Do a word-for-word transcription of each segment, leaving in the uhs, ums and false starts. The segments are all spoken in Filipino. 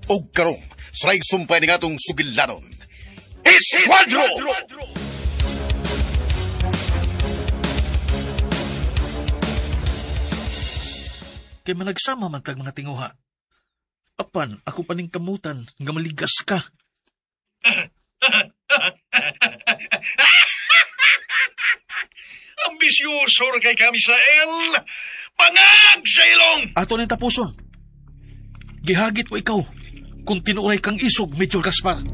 O karong, saray sumpay ni atong sugilanon. Esquadro! Kay managsama man tag mga tinguha. Apan, ako paning kamutan nga maligas ka. Ambisyoso ra kay kami sa El. Pangag sa ilong! Ato na tapuson. Gihagit mo ikaw kung tinuray kang isog, Major Gaspar.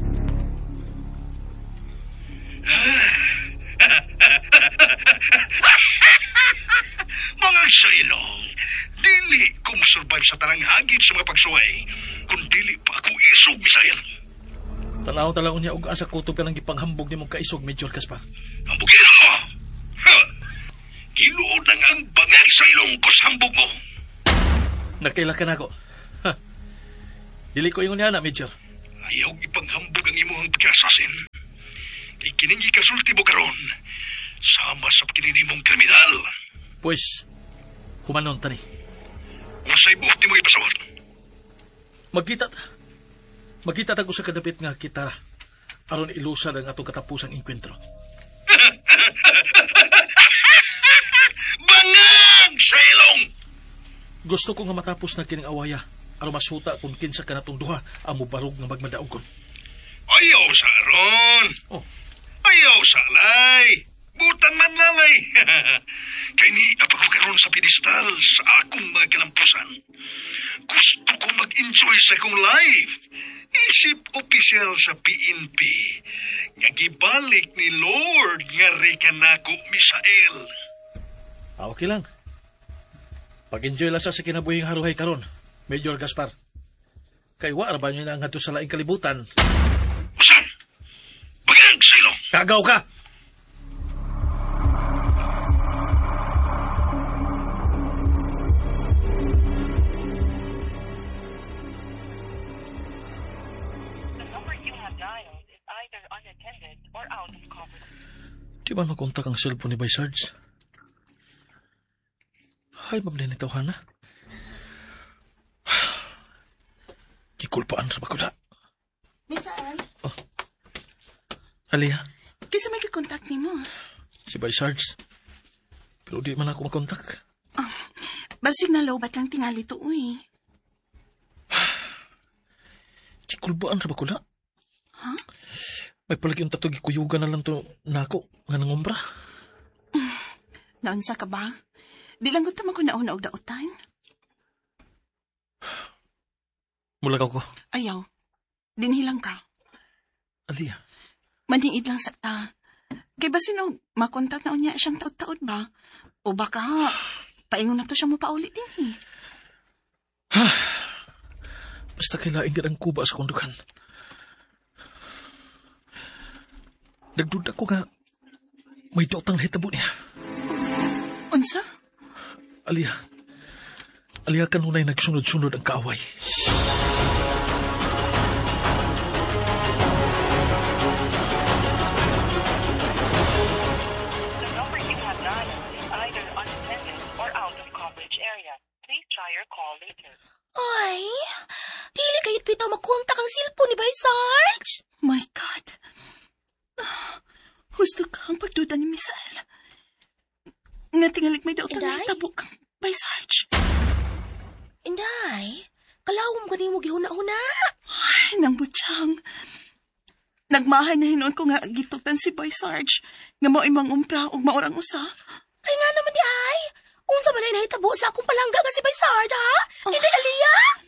Pangag sa ilong. Dili ko masurvive sa tanang hagit sa mga pagsuway. Kung dili pa ako isog, Misael. Tanaw-talaw niya og asa kutob ka ng gipanghambog ni mong kaisog, Major Gaspar. Hambugin mo! Ha! Giluod lang ang bangag sa ilong ko sa hambog mo. Nakaila ka na ako. Ha. Dili ko ingon niya na, Major. Ayaw ipanghambog ang imuhang pagkasasin. Kay kining ikasulti mo karon. Sama sa pakininimong kriminal. Pues, humanon tani. Masay buhok di mo ipasawat. Magkita ta. Magkita ta ko sa kadapit nga kita. Aron ilusad ang atong katapusang inkwentro. Bangag sa ilong! Gusto ko nga matapos na kining awaya. Aron masuta kung kinsa ka natong duha ang mubarog nga magmadaugon. Ayaw sa aron. Oh. Ayaw sa alay. Butan man lalay. Kay ni apagkaroon sa pedestal sa akong mga kalampusan. Gusto ko mag-enjoy sa akong life. Isip opisyal sa P N P. Nga gibalik ni Lord nga reka nako, Misael. Ah, okay lang. Pag-enjoy lang sa sa kinabuhing haruhay karon, Major Gaspar. Kay wa ra ba niyo na ngadto sa laing kalibutan? Usan! Bagag sa ilong! Kagaw ka! Di ba makontak ang cellphone ni Bay Sarge? Hay, mamlin ito, Hana. Kikulpaan sa bakuda. Misael? Oh. Aliyah? Kasi may kikontak ni mo. Si Bay Sarge. Pero di man ako makontak. Oh, basig na lobat lang tingali to, uy. Kikulpaan sa bakuda. Ha? Huh? May palagi yung tatog ikuyugan na lang to nako nga nangumbra. Mm, naunsa ka ba? Di lang gutom ako nauna og dautan. Mulagaw ko. Ayaw. Dinhilang ka. Aliyah. Maningid lang sa ta. Kay ba sino makontak na unya siyang taod-taod ba? O baka paingon na to siya mo paulit din eh. Ha? Basta kailaing gadang kuba sa kundukan. Nagduda ko nga, may dautang hitabo niya. Unsa? Aliyah, Aliyah kanunay nagsunod-sunod ang kaaway. The number you have dialed is either unattended or out of coverage area. Please try your call later. Ay, dili kayit pitaw makontak ang cellphone ni Bay Sarge. My God. Gusto ka ang pagduda ni Misael. Nga tingalik may daotang Inday? hitabo kang Bay Sarge. Inday, kalawom ka mo gihuna-huna. Ay, nang butyang. Nagmahay na hinoon ko nga gitutan si Bay Sarge. Nga mo imang umpra o maurang usa. Ay nga naman di ay. Unsa man ay nahitabo sa akong palangga nga si Bay Sarge, ha? Oh. Inday, Aliyah?